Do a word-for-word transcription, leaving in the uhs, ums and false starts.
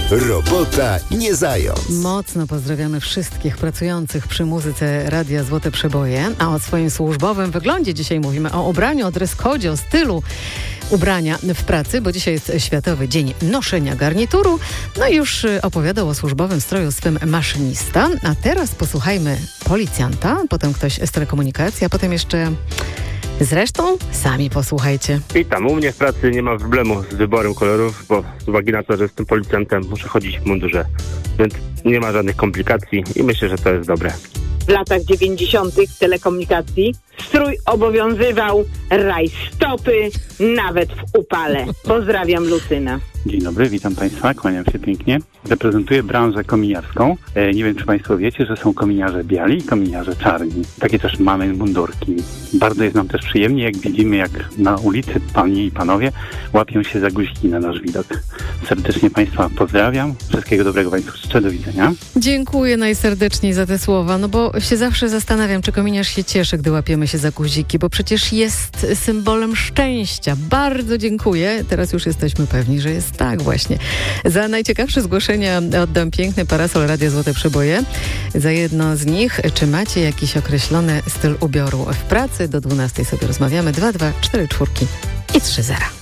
Robota nie zając. Mocno pozdrawiamy wszystkich pracujących przy muzyce Radia Złote Przeboje, a o swoim służbowym wyglądzie dzisiaj mówimy, o ubraniu, o dress-codzie, o stylu ubrania w pracy, bo dzisiaj jest Światowy Dzień Noszenia Garnituru. No i już opowiadał o służbowym stroju swym maszynista, a teraz posłuchajmy policjanta, potem ktoś z telekomunikacji, a potem jeszcze... Zresztą sami posłuchajcie. Witam. U mnie w pracy nie ma problemu z wyborem kolorów, bo z uwagi na to, że jestem policjantem, muszę chodzić w mundurze. Więc nie ma żadnych komplikacji i myślę, że to jest dobre. W latach dziewięćdziesiątych w telekomunikacji strój obowiązywał rajstopy nawet w upale. Pozdrawiam, Lucyna. Dzień dobry, witam Państwa, kłaniam się pięknie. Reprezentuję branżę kominiarską. E, nie wiem, czy Państwo wiecie, że są kominiarze biali i kominiarze czarni. Takie też mamy mundurki. Bardzo jest nam też przyjemnie, jak widzimy, jak na ulicy panie i panowie łapią się za guziki na nasz widok. Serdecznie Państwa pozdrawiam. Wszystkiego dobrego Państwu życzę. Do widzenia. Dziękuję najserdeczniej za te słowa, no bo się zawsze zastanawiam, czy kominiarz się cieszy, gdy łapiemy się za guziki, bo przecież jest symbolem szczęścia. Bardzo dziękuję. Teraz już jesteśmy pewni, że jest tak właśnie. Za najciekawsze zgłoszenia oddam piękny parasol Radia Złote Przeboje. Za jedno z nich, czy macie jakiś określony styl ubioru w pracy? Do dwunastej sobie rozmawiamy. dwa dwa cztery cztery i trzy zera.